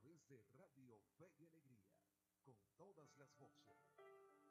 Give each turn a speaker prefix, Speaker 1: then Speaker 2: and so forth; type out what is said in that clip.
Speaker 1: través de Radio Fe y Alegría, con todas las voces.